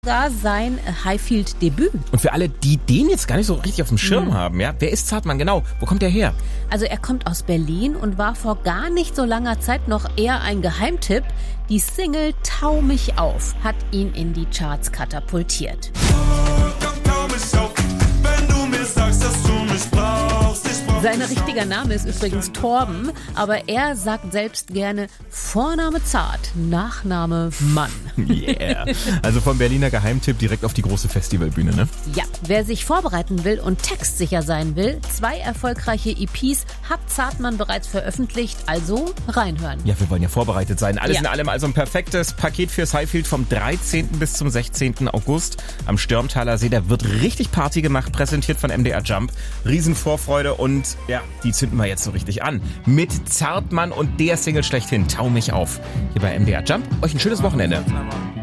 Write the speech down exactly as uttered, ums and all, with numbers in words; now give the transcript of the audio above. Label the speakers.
Speaker 1: Sogar sein Highfield-Debüt.
Speaker 2: Und für alle, die den jetzt gar nicht so richtig auf dem Schirm mhm. haben, ja, wer ist Zartmann genau? Wo kommt der her?
Speaker 1: Also er kommt aus Berlin und war vor gar nicht so langer Zeit noch eher ein Geheimtipp. Die Single Tau mich auf hat ihn in die Charts katapultiert. Sein richtiger Name ist übrigens Torben, aber er sagt selbst gerne Vorname Zart, Nachname Mann.
Speaker 2: Yeah. Also vom Berliner Geheimtipp direkt auf die große Festivalbühne, ne?
Speaker 1: Ja, wer sich vorbereiten will und textsicher sein will, zwei erfolgreiche E Ps hat Zartmann bereits veröffentlicht, also reinhören.
Speaker 2: Ja, wir wollen ja vorbereitet sein. Alles
Speaker 1: ja.
Speaker 2: in allem also ein perfektes Paket fürs Highfield vom dreizehnten bis zum sechzehnten August am Stürmtaler See. Da wird richtig Party gemacht, präsentiert von M D R Jump. Riesenvorfreude und ja, die zünden wir jetzt so richtig an. Mit Zartmann und der Single schlechthin, Tau mich auf. Hier bei M D R Jump. Euch ein schönes Wochenende.